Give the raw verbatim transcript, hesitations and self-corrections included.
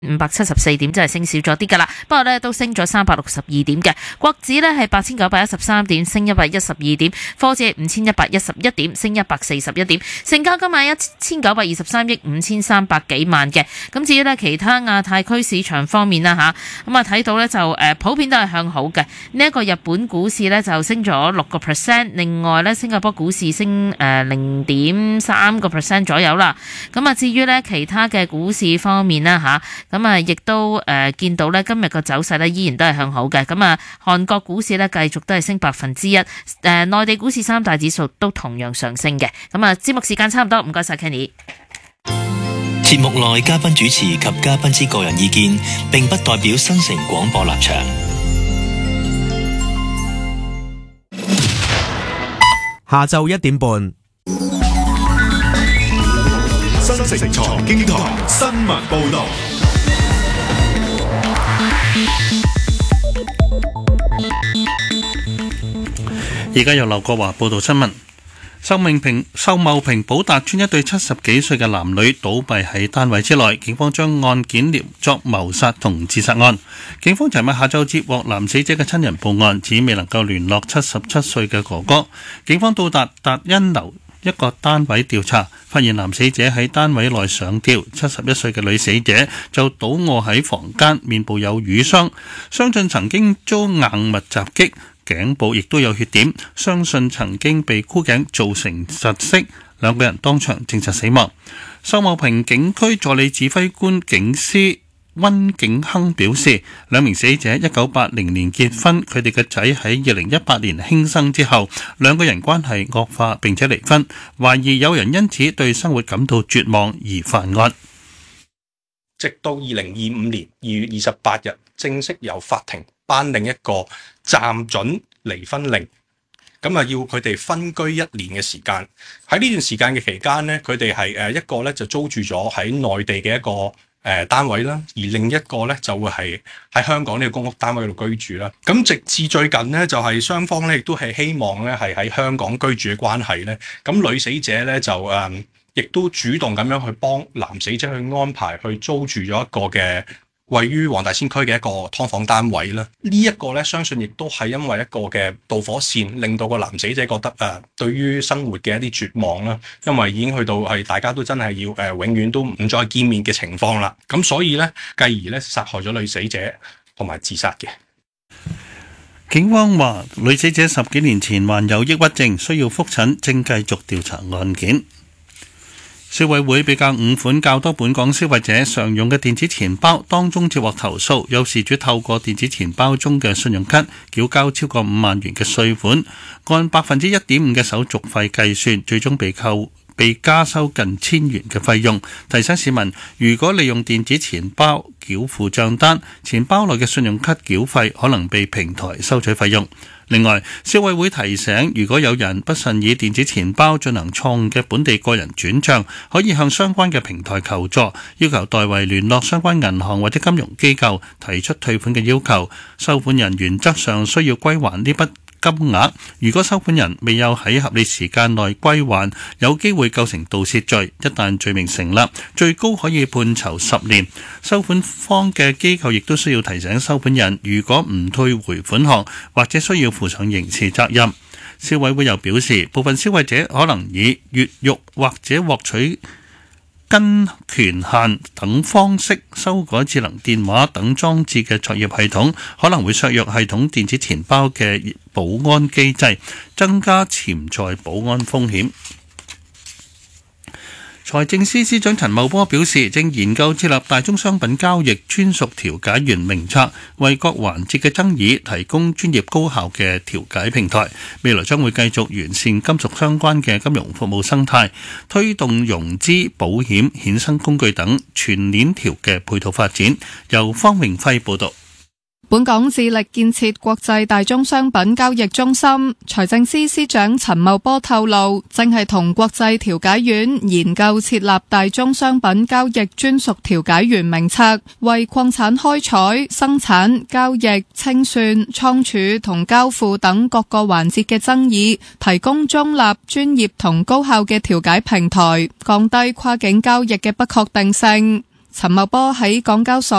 五百七十四點，真係升少咗啲噶啦。不過呢都升咗三百六十二點嘅。國指呢係八千九百一十三點，升一百一十二點。科指係五千一百一十一點，升一百四十一點。成交今晚一千九百二十三億五千三百幾萬嘅。咁至於呢其他亞太區市場方面啦吓，咁啊睇到呢就誒普遍都係向好嘅。呢一個日本股市呢就升咗六個 percent， 另外呢新加坡股市升誒零點三個 percent 左右啦。咁啊至於呢其他嘅股市方面啦吓。咁啊，亦都誒、呃、見到咧，今日個走勢咧依然都係向好嘅。咁啊，韓國股市咧繼續都係升百分之一，誒、呃，內地股市三大指數都同樣上升嘅。咁啊，節目時間差唔多，唔該晒 Kenny。 節目內嘉賓主持及嘉賓之個人意見，並不代表新城廣播立場。 下晝一點半。 新城財經台新聞報道。 而家由劉國華報道新聞。秀茂坪秀茂坪寶達邨一對七十幾歲嘅男女倒斃喺單位之內，警方將案件列作謀殺同自殺案。警方尋日下晝接獲男死者嘅親人報案，指未能夠聯絡七十七歲嘅哥哥。警方到達達欣樓一個單位調查，發現男死者喺單位內上吊，七十一歲嘅女死者就倒臥喺房間，面部有瘀傷，相信曾經遭硬物襲擊，頸部亦都有血點，相信曾經被箍頸造成窒息，兩個人當場證實死亡。秀茂坪警區助理指揮官警司溫景亨表示，兩名死者一九八零年結婚，佢哋嘅仔喺二零一八年輕生之後，兩個人關係惡化並且離婚，懷疑有人因此對生活感到絕望而犯案。 直到二零二五年二月二十八日，正式由法庭頒令一個暫准離婚令，咁啊要佢哋分居一年嘅時間。喺呢段時間嘅期間呢，佢哋係誒一個咧就租住咗喺內地嘅一個誒單位啦，而另一個咧就會係喺香港呢個公屋單位度居住啦。咁直至最近呢，就係雙方咧亦都係希望咧係喺香港居住嘅關係咧，咁女死者咧就誒亦都主動咁樣去幫男死者去安排去租住咗一個嘅位於黃大仙區嘅一個劏房單位啦。呢一個咧，相信亦都係因為一個嘅導火線，令到個男死者覺得誒、呃，對於生活嘅一啲絕望啦。因為已經去到係大家都真係要誒、呃，永遠都唔再見面嘅情況啦。咁所以咧，繼而咧殺害咗女死者同埋自殺嘅。 警方話，女死者十幾年前患有抑鬱症，需要覆診，正繼續調查案件。消委會比較五款較多本港消費者常用嘅電子錢包，當中接獲投訴，有事主透過電子錢包中嘅信用卡繳交超過五萬元嘅稅款，按百分之一點五嘅手續費計算，最終被扣被加收近千元嘅費用。提醒市民，如果利用電子錢包繳付帳單，錢包內嘅信用卡繳費可能被平台收取費用。另外，消委會提醒，如果有人不慎以電子錢包進行錯誤嘅本地個人轉帳，可以向相關嘅平台求助，要求代為聯絡相關銀行或者金融機構，提出退款嘅要求。收款人原則上需要歸還呢筆金額，如果收款人未有喺合理時間內歸還，有機會構成盜竊罪，一旦罪名成立，最高可以判囚十年。收款方嘅機構亦都需要提醒收款人，如果唔退回款項，或者需要負上刑事責任。消委會又表示，部分消費者可能以越獄或者獲取跟權限等方式修改智能電話等裝置嘅作業系統，可能會削弱系統電子錢包嘅保安機制，增加潛在保安風險。財政司司長陳茂波表示，正研究設立大宗商品交易專屬調解員名冊，為各環節嘅爭議提供專業高效嘅調解平台。未來將會繼續完善金屬相關嘅金融服務生態，推動融資、保險、衍生工具等全鏈條嘅配套發展。由方榮輝報導。 本港致力建設國際大宗商品交易中心，財政司司長陳茂波透露，正係同國際調解院研究設立大宗商品交易專屬調解員名冊，為礦產開採、生產、交易、清算、倉儲同交付等各個環節嘅爭議，提供中立、專業同高效嘅調解平台，降低跨境交易嘅不確定性。陳茂波喺港交所